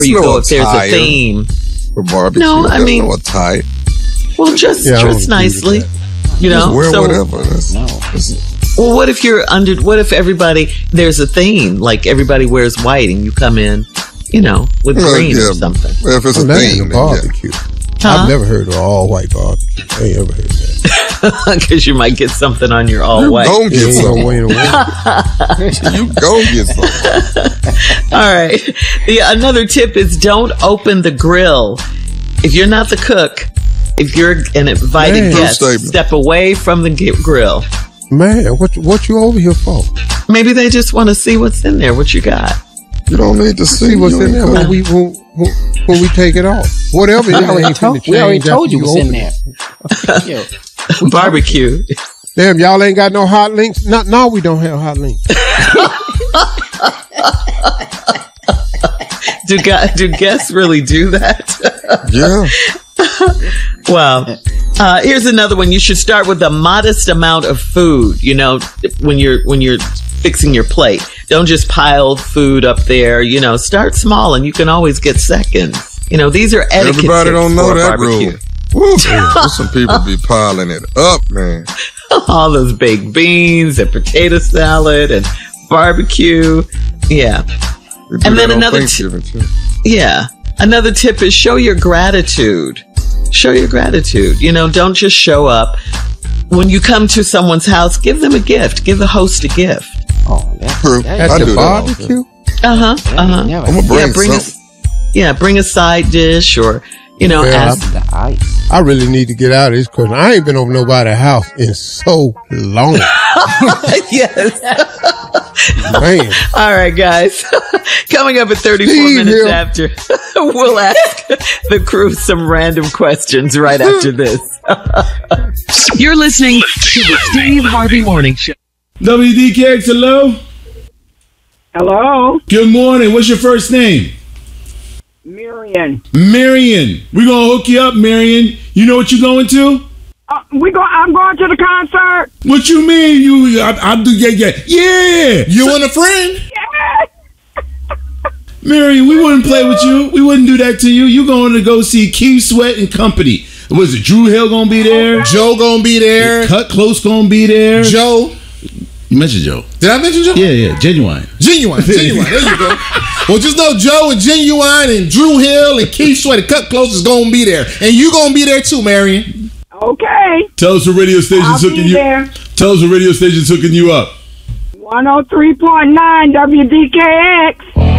you no go if there's a attire theme. for barbecue. No, I There's mean, no attire. well, just Yeah, I dress don't agree with nicely. that. You know, Just wear so whatever. well, what if you're under? What if everybody there's a theme like everybody wears white and you come in, you know, with green or something? If it's a Well, that ain't theme, a then yeah. barbecue. Huh? I've never heard of all white barbecue. I ain't ever heard that. Because you might get something on your all You white. gon' get Ain't no some. way in the world. You gon' get some. All right. Another tip is don't open the grill. If you're not the cook, if you're an invited Man. guest, True statement. step away from the grill. Man, what you over here for? Maybe they just want to see what's in there, what you got. You don't need to See what's you in there ain't when we take it off. Whatever it is, ain't finna We already change told after you what's in open there. it. Yo, Barbecue. Damn, y'all ain't got no hot links? No, we don't have hot links. Do guests really do that? Yeah. Wow. Here's another one. You should start with a modest amount of food. You know, when you're fixing your plate, don't just pile food up there. You know, start small, and you can always get seconds. You know, these are etiquette. Everybody tips don't know for a that barbecue. rule. Woo. There's some people be piling it up, man. All those baked beans and potato salad and barbecue. Yeah. We do And then that on another Thanksgiving, too. Yeah. Another tip is show your gratitude. Show your gratitude. You know, don't just show up. When you come to someone's house, give them a gift. Give the host a gift. oh, that's True. that- At I the do that all the barbecue? Uh-huh. Uh-huh. never- I'm gonna bring bring something. bring a side dish or, you know, Yeah, ask. the ice. I really need to get out of this question. I ain't been over nobody's house in so long. Yes. Man. All right, guys. Coming up at 34 Steve minutes here. after, we'll ask the crew some random questions right after this. You're listening to the Steve Harvey Morning Show. WDKX, hello? Hello, Good morning. What's your first name? Marion. Marion. We're going to hook you up, Marion. You know what you're going to? I'm going to the concert. What you mean? I do, yeah. You want a friend? Marion, we wouldn't play with you. We wouldn't do that to you. You going to go see Keith Sweat and Company. Was it Drew Hill going to be there? Joe gonna be there. Cut Close going to be there? Joe. You mentioned Joe. Did I mention Joe? Yeah, Genuine. Genuine. There you go. Well, just know Joe and Genuine and Drew Hill and Keith Sweat and Cut Close is gonna be there, and you gonna be there too, Marion. Okay, Tell us the radio station's I'll hooking be you. there. Tell us the radio station's hooking you up. 103.9 WDKX.